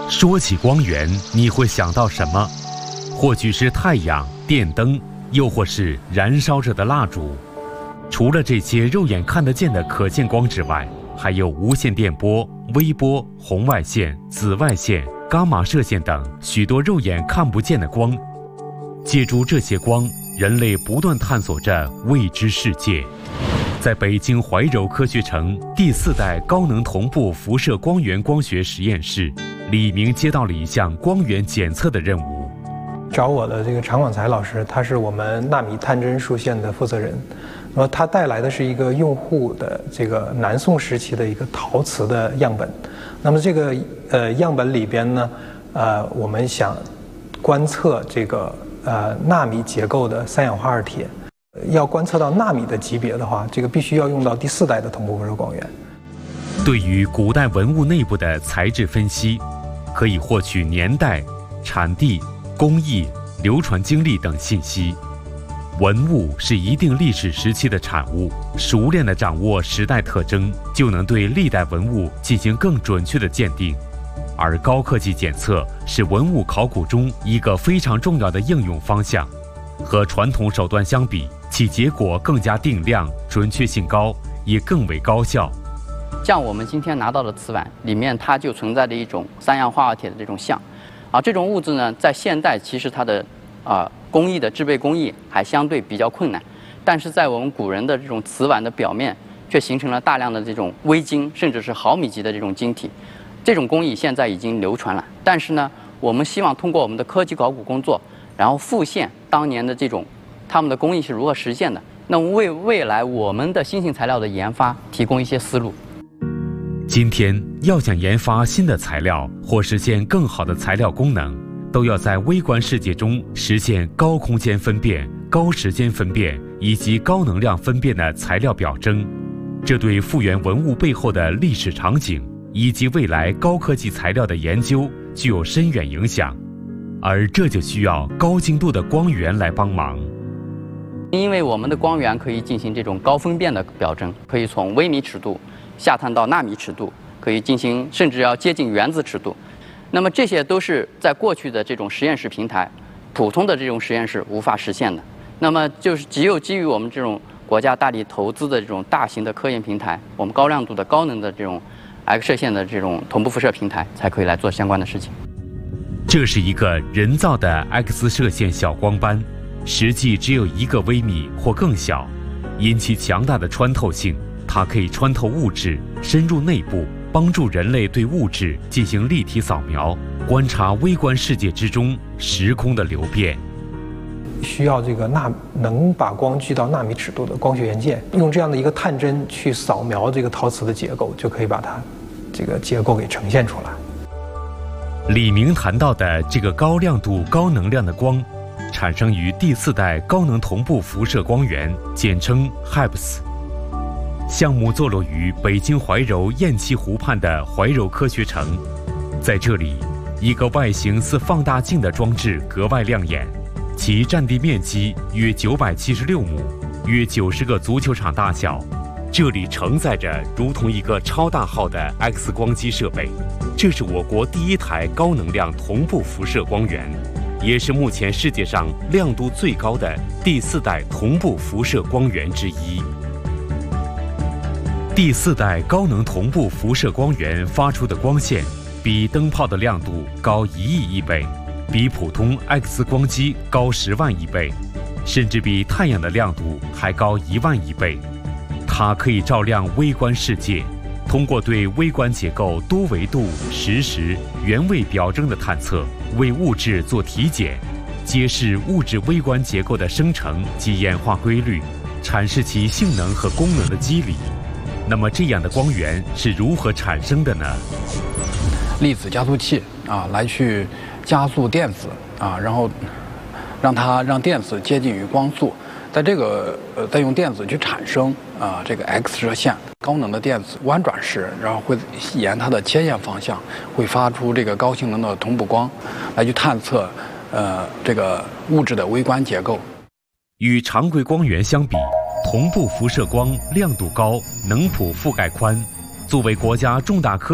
说起光源，你会想到什么？或许是太阳、电灯，又或是燃烧着的蜡烛。除了这些肉眼看得见的可见光之外，还有无线电波、微波、红外线、紫外线、伽马射线等许多肉眼看不见的光。借助这些光，人类不断探索着未知世界。在北京怀柔科学城第4代高能同步辐射光源光学实验室，李明接到了一项光源检测的任务。 找我的这个常广才老师，他是我们纳米探针数线的负责人。那么他带来的是一个用户的这个南宋时期的一个陶瓷的样本。那么这个样本里边呢，我们想观测这个纳米结构的三氧化二铁。要观测到纳米的级别的话，这个必须要用到第4代的同步辐射光源。 对于古代文物内部的材质分析，可以获取年代、产地、工艺、流传经历等信息。文物是一定历史时期的产物，熟练地掌握时代特征，就能对历代文物进行更准确的鉴定。而高科技检测是文物考古中一个非常重要的应用方向。和传统手段相比，其结果更加定量，准确性高，也更为高效。 像我们今天拿到的瓷碗里面，它就存在着一种三氧化二铁的这种相，这种物质呢，在现代其实它的工艺的制备工艺还相对比较困难，但是在我们古人的这种瓷碗的表面，却形成了大量的这种微晶，甚至是毫米级的这种晶体。这种工艺现在已经流传了，但是呢，我们希望通过我们的科技考古工作，然后复现当年的这种他们的工艺是如何实现的，那么为未来我们的新型材料的研发提供一些思路。 今天要想研发新的材料或实现更好的材料功能，都要在微观世界中实现高空间分辨、高时间分辨以及高能量分辨的材料表征。这对复原文物背后的历史场景以及未来高科技材料的研究具有深远影响，而这就需要高精度的光源来帮忙。 因为我们的光源可以进行这种高分辨的表征，可以从微米尺度下探到纳米尺度，可以进行甚至要接近原子尺度。那么这些都是在过去的这种实验室平台，普通的这种实验室无法实现的。那么就是只有基于我们这种国家大力投资的这种大型的科研平台，我们高亮度的高能的这种 X 射线的这种同步辐射平台，才可以来做相关的事情。 这是一个人造的 X 射线小光斑，实际只有1个微米或更小，因其强大的穿透性，它可以穿透物质，深入内部，帮助人类对物质进行立体扫描，观察微观世界之中时空的流变。 需要这个能把光聚到纳米尺度的光学元件，用这样的一个探针去扫描这个陶瓷的结构，就可以把它这个结构给呈现出来。 李明谈到的这个高亮度、高能量的光，产生于第4代高能同步辐射光源，简称 HAPS。项目坐落于北京怀柔雁栖湖畔的怀柔科学城，在这里，一个外形似放大镜的装置格外亮眼，其占地面积约976亩，约90个足球场大小。这里承载着如同一个超大号的 X 光机设备，这是我国第1台高能量同步辐射光源，也是目前世界上亮度最高的第4代同步辐射光源之一。第4代高能同步辐射光源发出的光线，比灯泡的亮度高1亿亿倍，比普通 X 光机高10万亿倍，甚至比太阳的亮度还高1万亿倍。它可以照亮微观世界，通过对微观结构多维度、实时、原位表征的探测，为物质做体检，揭示物质微观结构的生成及演化规律，阐释其性能和功能的机理。那么这样的光源是如何产生的呢？ 粒子加速器来去加速电子然后让电子接近于光速，在这个再用电子去产生这个 X 射线高能的电子弯转时，然后会沿它的切线方向会发出这个高性能的同步光，来去探测这个物质的微观结构。 与常规光源相比，同步辐射光亮度高，能谱覆盖宽，作为国家重大科